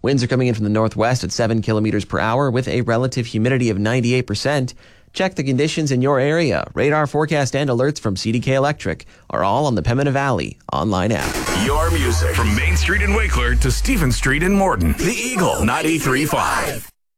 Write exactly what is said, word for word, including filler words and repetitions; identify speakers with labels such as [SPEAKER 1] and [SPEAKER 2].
[SPEAKER 1] Winds are coming in from the northwest at seven kilometers per hour with a relative humidity of ninety-eight percent. Check the conditions in your area. Radar forecast and alerts from C D K Electric are all on the Pembina Valley online app.
[SPEAKER 2] Your music from Main Street in Wakeler to Stephen Street in Morton. The Eagle ninety-three point five.